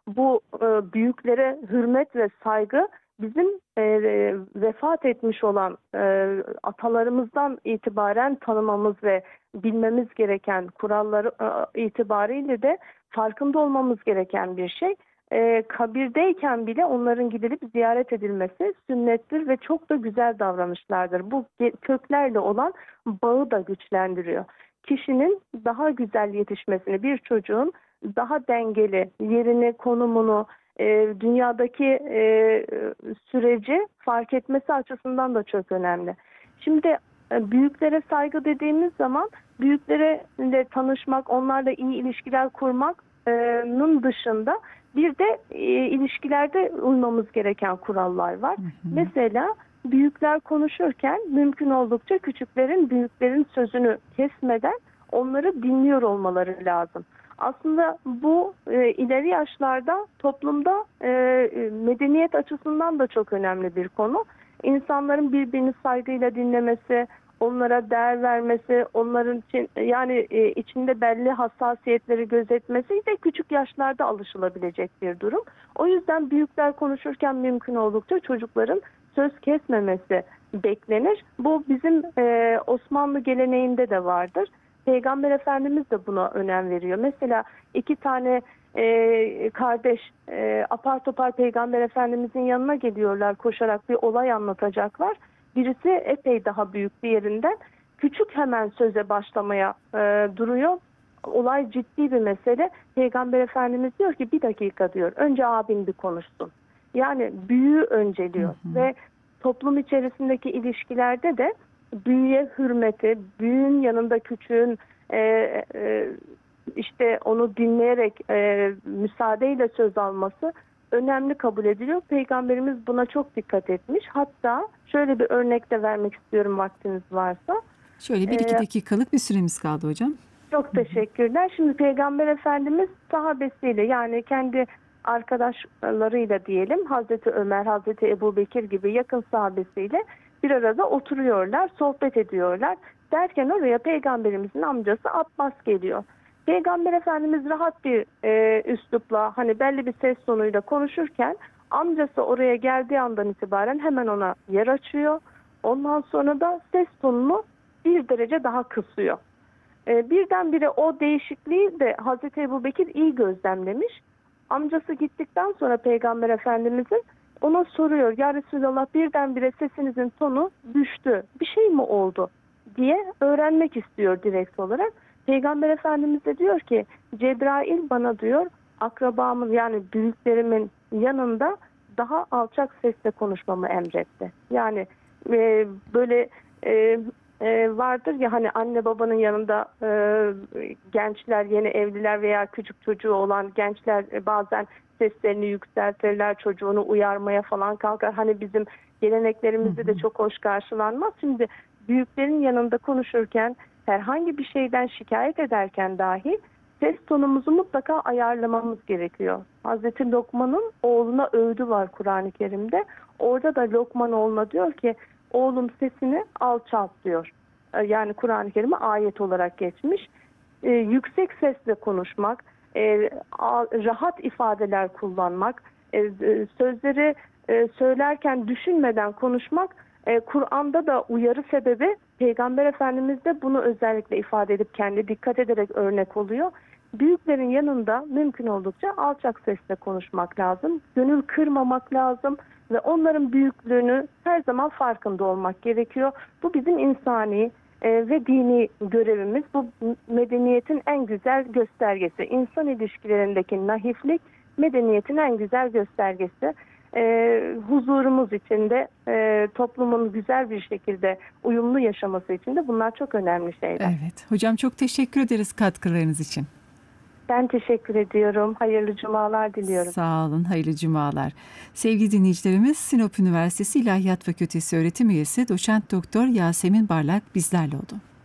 bu büyüklere hürmet ve saygı bizim vefat etmiş olan atalarımızdan itibaren tanımamız ve bilmemiz gereken kuralları itibariyle de farkında olmamız gereken bir şey. Kabirdeyken bile onların gidilip ziyaret edilmesi sünnettir ve çok da güzel davranışlardır. Bu köklerle olan bağı da güçlendiriyor. Kişinin daha güzel yetişmesini, bir çocuğun daha dengeli yerini, konumunu, dünyadaki süreci fark etmesi açısından da çok önemli. Şimdi büyüklere saygı dediğimiz zaman büyüklerle tanışmak, onlarla iyi ilişkiler kurmanın dışında bir de ilişkilerde uymamız gereken kurallar var. Mesela büyükler konuşurken mümkün oldukça küçüklerin büyüklerin sözünü kesmeden onları dinliyor olmaları lazım. Aslında bu ileri yaşlarda toplumda medeniyet açısından da çok önemli bir konu. İnsanların birbirini saygıyla dinlemesi, onlara değer vermesi, onların için yani içinde belli hassasiyetleri gözetmesi de küçük yaşlarda alışılabilecek bir durum. O yüzden büyükler konuşurken mümkün oldukça çocukların söz kesmemesi beklenir. Bu bizim Osmanlı geleneğinde de vardır. Peygamber Efendimiz de buna önem veriyor. Mesela iki tane kardeş apar topar Peygamber Efendimizin yanına geliyorlar, koşarak bir olay anlatacaklar. Birisi epey daha büyük bir yerinden, küçük hemen söze başlamaya duruyor. Olay ciddi bir mesele. Peygamber Efendimiz diyor ki bir dakika diyor, önce abin bir konuşsun. Yani büyüğü önceliyor ve toplum içerisindeki ilişkilerde de büyüğe hürmeti, büyüğün yanında küçüğün işte onu dinleyerek müsaadeyle söz alması önemli kabul ediliyor. Peygamberimiz buna çok dikkat etmiş. Hatta şöyle bir örnek de vermek istiyorum vaktiniz varsa. Şöyle bir iki dakikalık bir süremiz kaldı hocam. Çok teşekkürler. Şimdi Peygamber Efendimiz sahabesiyle, yani kendi arkadaşlarıyla diyelim, Hazreti Ömer, Hazreti Ebubekir gibi yakın sahabesiyle bir arada oturuyorlar, sohbet ediyorlar. Derken oraya Peygamberimizin amcası Abbas geliyor. Peygamber Efendimiz rahat bir üslupla, hani belli bir ses tonuyla konuşurken amcası oraya geldiği andan itibaren hemen ona yer açıyor. Ondan sonra da ses tonunu bir derece daha kısıyor. Birdenbire o değişikliği de Hazreti Ebubekir iyi gözlemlemiş. Amcası gittikten sonra Peygamber Efendimizin ona soruyor, ya Resulallah birdenbire sesinizin tonu düştü, bir şey mi oldu diye öğrenmek istiyor direkt olarak. Peygamber Efendimiz de diyor ki Cebrail bana diyor akrabamın, yani büyüklerimin yanında daha alçak sesle konuşmamı emretti. Yani böyle vardır ya, hani anne babanın yanında gençler, yeni evliler veya küçük çocuğu olan gençler bazen seslerini yükseltirler, çocuğunu uyarmaya falan kalkar. Hani bizim geleneklerimizde de çok hoş karşılanmaz. Şimdi büyüklerin yanında konuşurken, herhangi bir şeyden şikayet ederken dahi ses tonumuzu mutlaka ayarlamamız gerekiyor. Hazreti Lokman'ın oğluna öğüdü var Kur'an-ı Kerim'de. Orada da Lokman oğluna diyor ki oğlum sesini alçalt diyor. Yani Kur'an-ı Kerim'e ayet olarak geçmiş. Yüksek sesle konuşmak, rahat ifadeler kullanmak, sözleri söylerken düşünmeden konuşmak, Kur'an'da da uyarı sebebi. Peygamber Efendimiz de bunu özellikle ifade edip kendi dikkat ederek örnek oluyor. Büyüklerin yanında mümkün oldukça alçak sesle konuşmak lazım. Gönül kırmamak lazım ve onların büyüklüğünü her zaman farkında olmak gerekiyor. Bu bizim insani ve dini görevimiz. Bu medeniyetin en güzel göstergesi. İnsan ilişkilerindeki naiflik medeniyetin en güzel göstergesi. Huzurumuz için de toplumun güzel bir şekilde uyumlu yaşaması için de bunlar çok önemli şeyler. Evet. Hocam çok teşekkür ederiz katkılarınız için. Ben teşekkür ediyorum. Hayırlı cumalar diliyorum. Sağ olun. Hayırlı cumalar. Sevgili dinleyicilerimiz, Sinop Üniversitesi İlahiyat Fakültesi öğretim üyesi Doçent Doktor Yasemin Barlak bizlerle oldu.